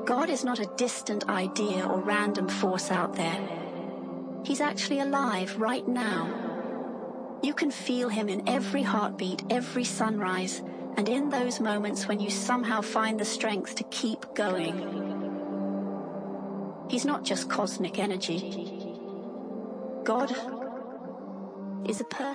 God is not a distant idea or random force out there. He's actually alive right now. You can feel him in every heartbeat, every sunrise, and in those moments when you somehow find the strength to keep going. He's not just cosmic energy. God is a person.